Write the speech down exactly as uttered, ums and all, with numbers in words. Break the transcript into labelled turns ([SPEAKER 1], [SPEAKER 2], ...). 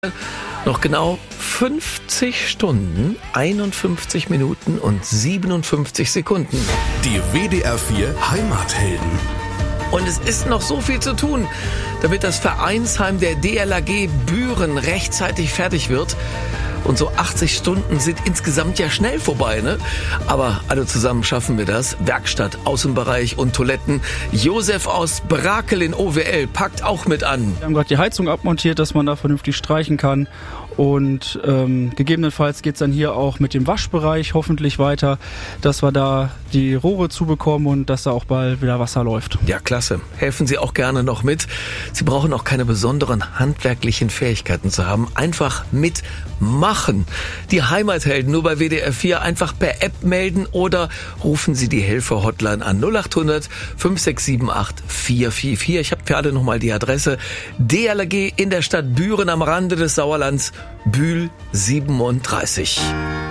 [SPEAKER 1] Noch genau fünfzig Stunden, einundfünfzig Minuten und siebenundfünfzig Sekunden.
[SPEAKER 2] Die W D R vier Heimathelden.
[SPEAKER 1] Und es ist noch so viel zu tun, damit das Vereinsheim der D L R G Büren rechtzeitig fertig wird. Und so achtzig Stunden sind insgesamt ja schnell vorbei, ne? Aber alle zusammen schaffen wir das. Werkstatt, Außenbereich und Toiletten. Josef aus Brakel in O W L packt auch mit an.
[SPEAKER 3] Wir haben gerade die Heizung abmontiert, dass man da vernünftig streichen kann. Und ähm, gegebenenfalls geht's dann hier auch mit dem Waschbereich hoffentlich weiter, dass wir da die Rohre zubekommen und dass da auch bald wieder Wasser läuft.
[SPEAKER 1] Ja, klasse. Helfen Sie auch gerne noch mit. Sie brauchen auch keine besonderen handwerklichen Fähigkeiten zu haben. Einfach mitmachen. Die Heimathelden nur bei W D R vier einfach per App melden oder rufen Sie die Helfer-Hotline an null acht hundert fünf sechs sieben acht vier vier vier. Ich habe für alle nochmal die Adresse. D L R G in der Stadt Büren am Rande des Sauerlands. Bühl siebenunddreißig.